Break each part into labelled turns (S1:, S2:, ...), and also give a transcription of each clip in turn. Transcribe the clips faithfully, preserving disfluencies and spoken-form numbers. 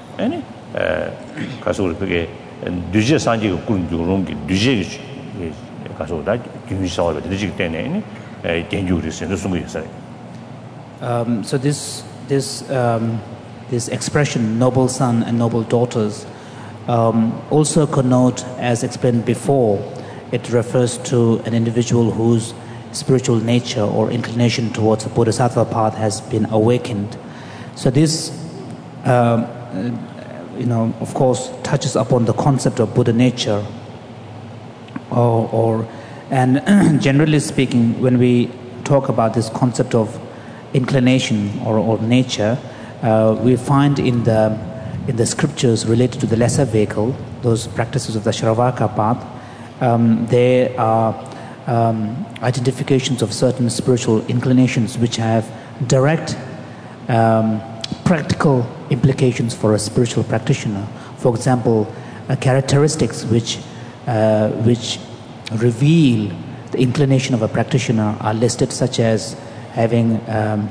S1: 아니 에 가서 그게 뉴제 산지 그런 그런 게 뉴제 가서 다 균사와 되지 때문에 에 개인적으로 쓰는 순간 있어요.
S2: Um so this this um this expression noble son and noble daughters um also connote, as explained before, it refers to an individual whose spiritual nature or inclination towards the bodhisattva path has been awakened. So this um you know, of course, touches upon the concept of Buddha nature, or, or and generally speaking, when we talk about this concept of inclination or, or nature, uh, we find in the in the scriptures related to the lesser vehicle, those practices of the Shravaka path, um, there are um, identifications of certain spiritual inclinations which have direct um, practical implications for a spiritual practitioner. For example, uh, characteristics which uh, which reveal the inclination of a practitioner are listed, such as having um,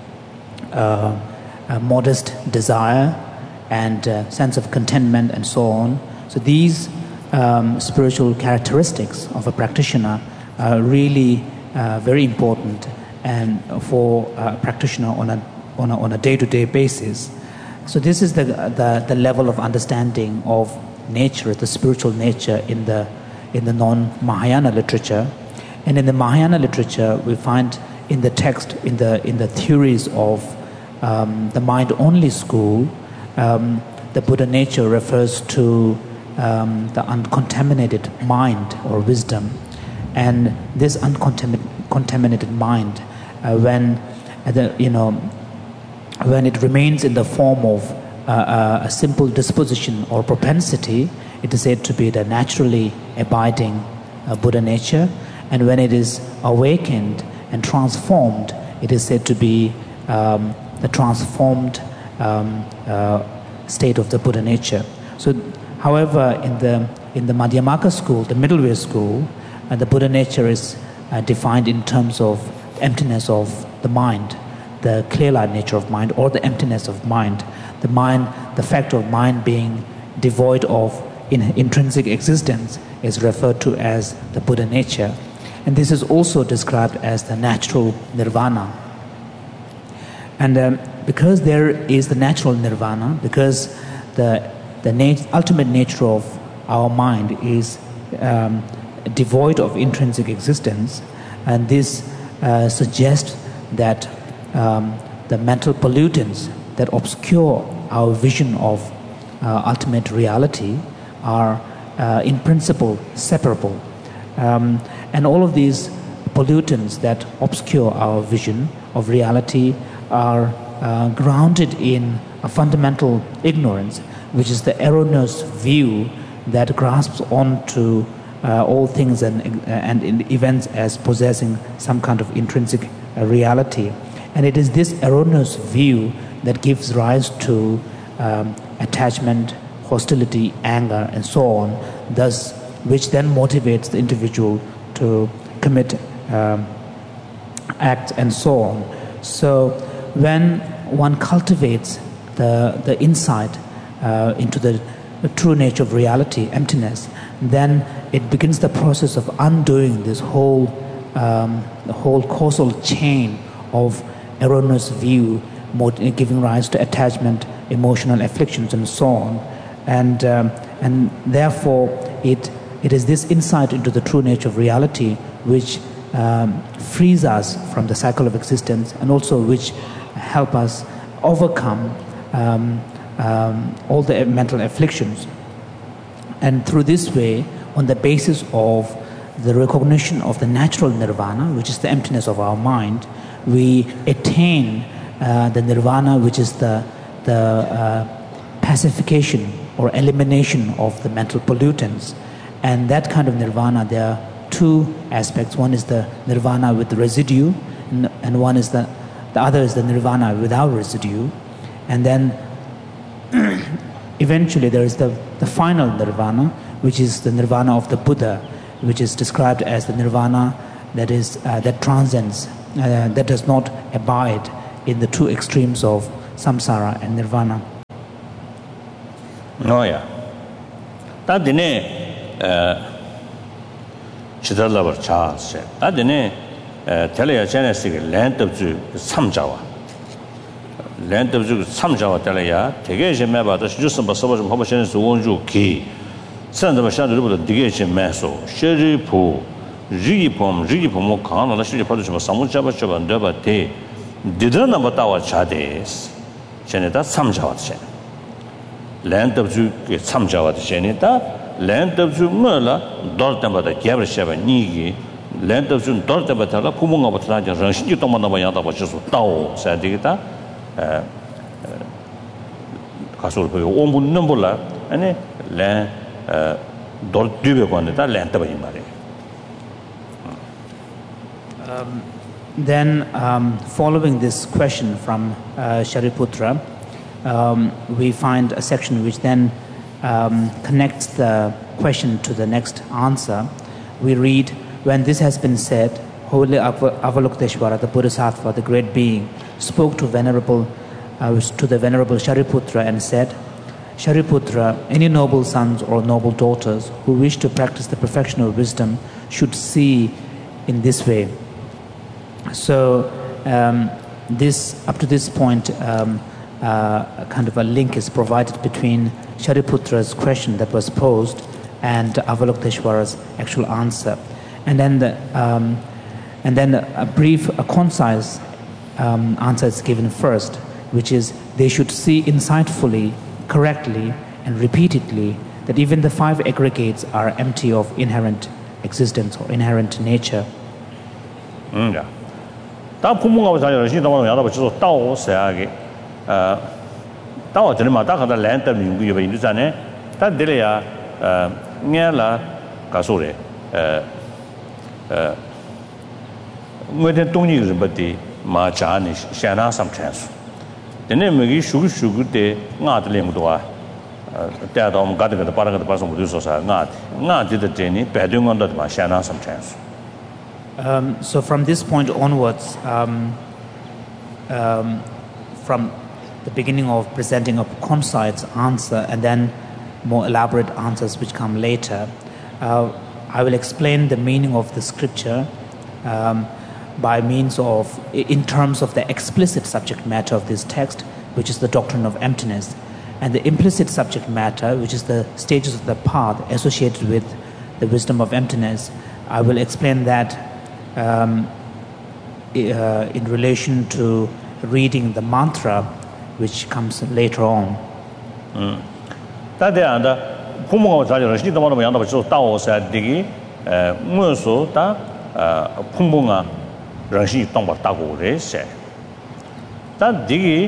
S2: uh, a modest desire and uh, sense of contentment and so on. So these um, spiritual characteristics of a practitioner are really uh, very important and for a practitioner on a on a, on a day-to-day basis. So this is the, the the level of understanding of nature, the spiritual nature in the in the non-Mahayana literature. And in the Mahayana literature, we find in the text, in the in the theories of um, the mind-only school, um, the Buddha nature refers to um, the uncontaminated mind or wisdom. And this uncontaminated mind, uh, when uh, the, you know, when it remains in the form of uh, a simple disposition or propensity, it is said to be the naturally abiding uh, Buddha nature. And when it is awakened and transformed, it is said to be um, the transformed um, uh, state of the Buddha nature. So, however, in the in the Madhyamaka school, the middle way school, uh, the Buddha nature is uh, defined in terms of emptiness of the mind, the clear-light nature of mind, or the emptiness of mind. The mind, the fact of mind being devoid of in intrinsic existence, is referred to as the Buddha nature. And this is also described as the natural nirvana. And um, because there is the natural nirvana, because the the nat- ultimate nature of our mind is um, devoid of intrinsic existence, and this uh, suggests that um, the mental pollutants that obscure our vision of uh, ultimate reality are uh, in principle separable. Um, and all of these pollutants that obscure our vision of reality are uh, grounded in a fundamental ignorance, which is the erroneous view that grasps onto uh, all things and, uh, and in events as possessing some kind of intrinsic uh, reality. And it is this erroneous view that gives rise to um, attachment, hostility, anger, and so on, thus, which then motivates the individual to commit um, acts and so on. So when one cultivates the, the insight uh, into the, the true nature of reality, emptiness, then it begins the process of undoing this whole, um, the whole causal chain of erroneous view, giving rise to attachment, emotional afflictions, and so on. And, um, and therefore, it It is this insight into the true nature of reality which um, frees us from the cycle of existence, and also which help us overcome um, um, all the mental afflictions. And through this way, on the basis of the recognition of the natural nirvana, which is the emptiness of our mind, we attain uh, the nirvana, which is the, the uh, pacification or elimination of the mental pollutants. And that kind of nirvana, there are two aspects. One is the nirvana with the residue, and, and one is the, the other is the nirvana without residue. And then eventually there is the, the final nirvana, which is the nirvana of the Buddha, which is described as the nirvana that is uh, that transcends, uh, that does not abide in the two extremes of samsara and nirvana.
S1: No, yeah. That dine Chidalabar Charles said. That dine Telia Genesis land of Jew Samjawa. Land of Jew Samjawa Telia, Tegation Maba, the Justin Basabas of Hobbes Wonju Key. Send them a shadow of the Digation Masso, Sherry Poo, Rigipom, Rigipom, Kana, the production of Samuchaba and Deba Te. Didn't about our Chades. Janeta Samjawa. Land of Jew Samjawa Janeta, land of Jew Murla, Dortamba the Gabrisheva Nigi, land of June Dortabatala, Pumunga Batlaja, Ranshi Tomanaba, which is Tao, Sadita, Castle Omu Numbula, and land Dort Dubeconeta, land of Himari.
S2: Then, um, following this question from uh, Shariputra, um, we find a section which then um, connects the question to the next answer. We read, when this has been said, Holy Av- Avalokiteshvara, the Bodhisattva, the great being, spoke to venerable uh, to the venerable Shariputra and said, Shariputra, any noble sons or noble daughters who wish to practice the perfection of wisdom should see in this way. So um, this, up to this point, um, uh, kind of a link is provided between Shariputra's question that was posed and Avalokiteshvara's actual answer. And then, the, um, and then a brief, a concise um, answer is given first, which is they should see insightfully, correctly, and repeatedly that even the five aggregates are empty of inherent existence or inherent nature.
S1: Mm, yeah. 다 부모가 자녀를 신동하는 야다 버치서 따오 세하게 어 따오 전에 마다 가다 랜드 민구 여기 있잖아요. 다 들려야 어 녀라 가소래 어 뭐든 동이 그렇듯이 마자니 샤나 삼찬수. 근데 뭐기 슈그 슈그 때 나들랭도와 때도 가다 가다 빠르게 빠서 못 있어서 나 나지도 되니 배동한도 마 샤나 삼찬수.
S2: Um, so from this point onwards, um, um, from the beginning of presenting a concise answer and then more elaborate answers which come later, uh, I will explain the meaning of the scripture um, by means of, in terms of the explicit subject matter of this text, which is the doctrine of emptiness, and the implicit subject matter, which is the stages of the path associated with the wisdom of emptiness. I will explain that Um, uh, in relation to reading the mantra which comes later on.
S1: 음. 다대한다 부모가 자녀를 신도하는 양도 버서 따오서 되기 에 무엇도 다 풍부가 러시 동바 따고 그래서 다 되기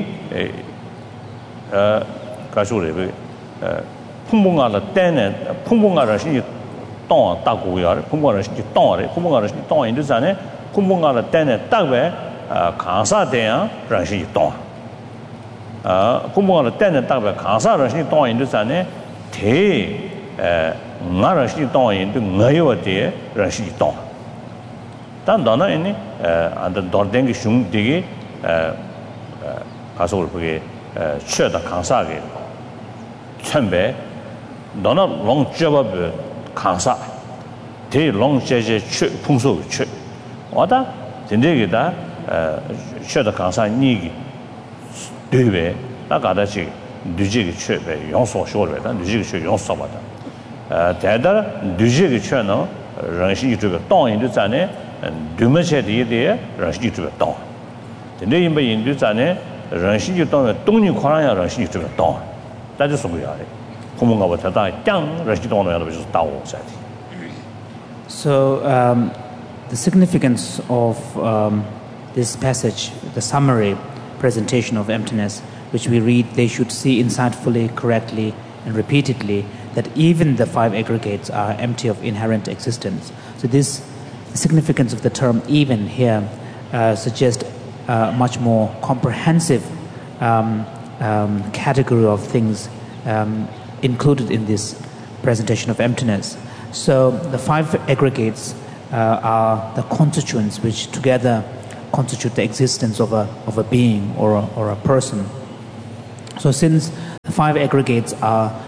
S1: 에 가수래 에 풍부가 때는 풍부가 러시 동 따고요. 풍부가 러시 동아래 풍부가 러시 동 인도산에 풍부가 때는 딱왜 강사대야 러시 동 아, 부모가 때는 딱왜 강사를 신 동인도산에 대 나를 신 동인도 너여대 러시 동. 단 너는 이 안데 돌댕기 슝되게 에 가서 그게 최다 강사게 천배 너는 롱저버 강사 대 롱제제 최 풍소 최 와다 진짜게다 최다 강사 니기对呗，那搞的是对这个缺呗，用所说的，但对这个缺用少吧的，呃，但的对这个缺呢，人是这个当然就在呢，嗯，对么些的的，人是这个当，真的因为因就在呢，人是就当东尼夸呀，人是这个当，那就是不一样的，我们搞不太大，当人是当然的就是当我在的。
S2: So um, the significance of um, this passage, the summary. Presentation of emptiness, which we read, they should see insightfully, correctly, and repeatedly that even the five aggregates are empty of inherent existence. So this the significance of the term even here uh, suggests a much more comprehensive um, um, category of things um, included in this presentation of emptiness. So the five aggregates uh, are the constituents which together constitute the existence of a of a being or a, or a person. So since the five aggregates are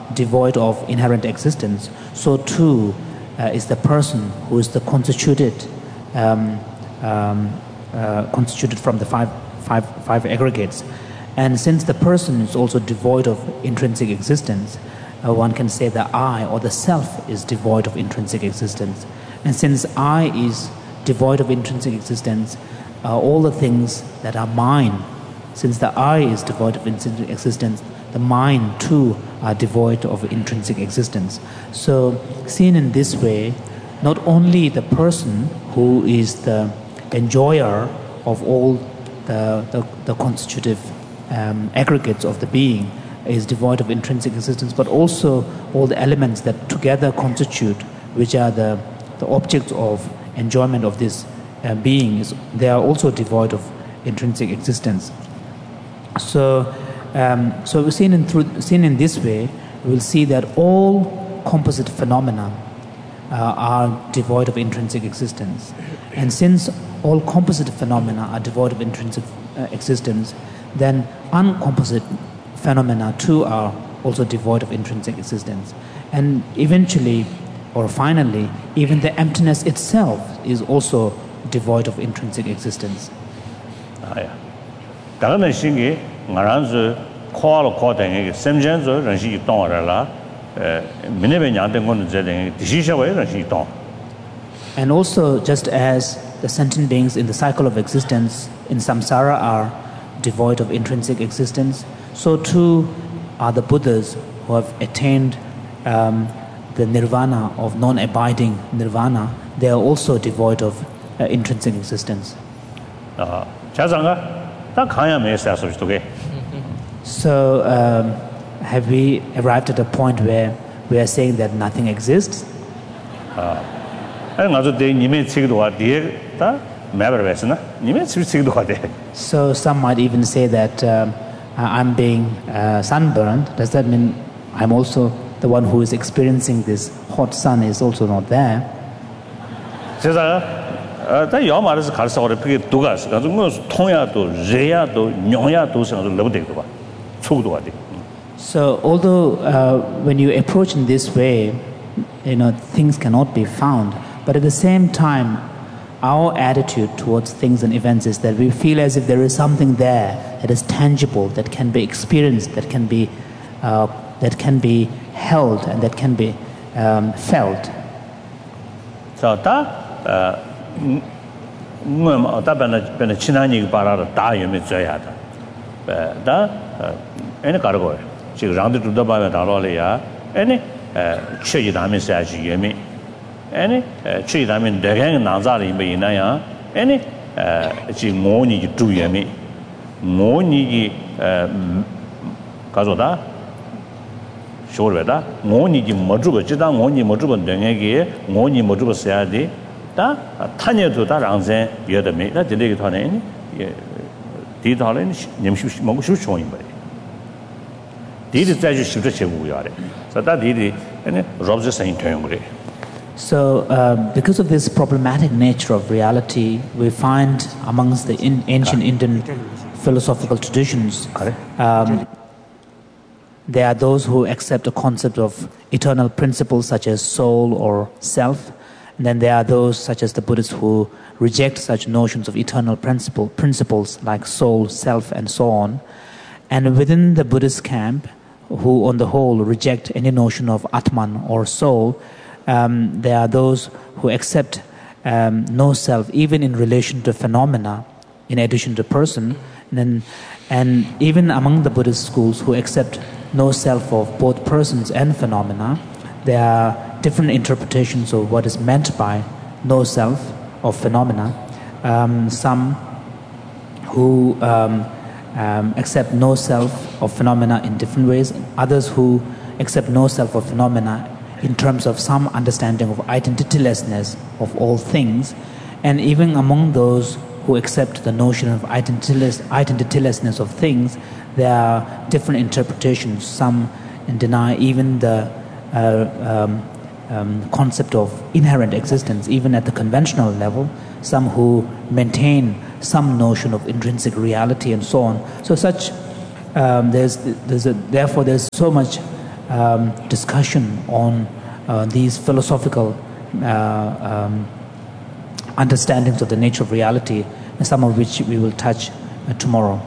S2: devoid of inherent existence, so too uh, is the person who is the constituted, um, um, uh, constituted from the five, five, five aggregates. And since the person is also devoid of intrinsic existence, uh, one can say the I or the self is devoid of intrinsic existence. And since I is devoid of intrinsic existence, uh, all the things that are mine, since the I is devoid of intrinsic existence, the mine too are devoid of intrinsic existence. So seen in this way, not only the person who is the enjoyer of all the, the, the constitutive um, aggregates of the being is devoid of intrinsic existence, but also all the elements that together constitute, which are the, the objects of enjoyment of this uh, being, is, they are also devoid of intrinsic existence. So, um, so we're seen in, through, seen in this way, we'll see that all composite phenomena uh, are devoid of intrinsic existence. And since all composite phenomena are devoid of intrinsic uh, existence, then uncomposite phenomena too are also devoid of intrinsic existence. And eventually, or finally, even the emptiness itself is also devoid of intrinsic existence.
S1: Ah, yeah. 다른 신기 말한서 코알로 코땡이 semjenzo 런시 동어라 에 미네베 냥된 거는 제된 디시샤와의 런시 동.
S2: And also, just as the sentient beings in the cycle of existence in samsara are devoid of intrinsic existence, so too are the Buddhas who have attained um, the nirvana of non-abiding nirvana. They are also devoid of uh, intrinsic existence.
S1: 아, 자상가 다 가야메 사소시도게.
S2: So, um, have we arrived at a point where we are saying that nothing exists?
S1: 아, 아니 나도 대 님의 책도 와 뒤에 다 매버베스나 님의 책도 와 돼.
S2: So some might even say that um, I'm being uh, sunburned. Does that mean I'm also the one who is experiencing this hot sun is also not there?
S1: 제가 다 여말에서 가르쳐 버려 그게 도가 가지고 뭐 통야도 레야도 뇽야도 생각을 너무 되고 봐. 초도 와 돼.
S2: So although uh, when you approach in this way, you know, things cannot be found, but at the same time, our attitude towards things and events is that we feel as if there is something there that is tangible, that can be experienced, that can be, uh, that can be held, and that can be um, felt.
S1: So 다 뭐 다 변나 변나 지난 얘기 바라로 다 유미 줘야 다. 다 애네 가르고 지금 랑도 두다 봐야 다로래야. 애네 최이 다음에 사지 유미. 애네 최이 다음에 내가 나자리 메이나야. 애네 지 모니 두 유미. 모니기 가져다 쇼르베다 모니기 뭐주고 지다 모니 뭐주고 능에게 모니 뭐주고 써야 돼. 다 타녀도 다 랑zen 여더메 나 되게 타네 예 디달은 님시 먹고 싶어 좋은 거래 디디 자주 싶어 제국이야래 그래서 디디 아니 robs saying to 거래.
S2: So um, because of this problematic nature of reality, we find amongst the in, ancient Indian philosophical traditions um, there are those who accept the concept of eternal principles such as soul or self. And then there are those, such as the Buddhists, who reject such notions of eternal principle, principles like soul, self, and so on. And within the Buddhist camp, who on the whole reject any notion of Atman or soul, um, there are those who accept um, no self, even in relation to phenomena, in addition to person. And, then, and even among the Buddhist schools who accept no self of both persons and phenomena, there are different interpretations of what is meant by no self of phenomena. Um, some who um, um, accept no self of phenomena in different ways, others who accept no self of phenomena in terms of some understanding of identitylessness of all things. And even among those who accept the notion of identityless, identitylessness of things, there are different interpretations. Some deny even the uh, um, Um, concept of inherent existence, even at the conventional level. Some who maintain some notion of intrinsic reality and so on. So such, um, there's, there's a, therefore there's so much um, discussion on uh, these philosophical uh, um, understandings of the nature of reality, and some of which we will touch uh, tomorrow.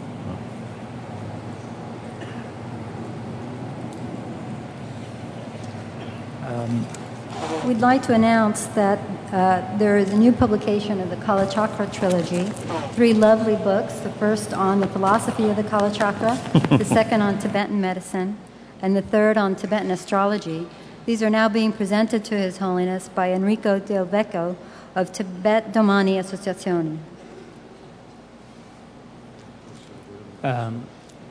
S3: Um, We'd like to announce that uh, there is a new publication of the Kalachakra trilogy, three lovely books, the first on the philosophy of the Kalachakra, the second on Tibetan medicine, and the third on Tibetan astrology. These are now being presented to His Holiness by Enrico Del Vecchio of Tibet Domani Associazione.
S2: Um,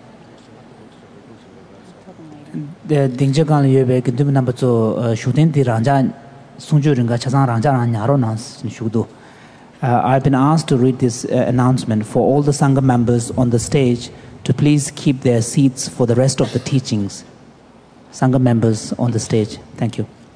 S2: the Dingjagan Yebe Gindum number two shooting the Ranjan Sunjuringa Chazan Ranjan Yaronas Shudu. I've been asked to read this uh, announcement for all the Sangha members on the stage to please keep their seats for the rest of the teachings. Sangha members on the stage. Thank you.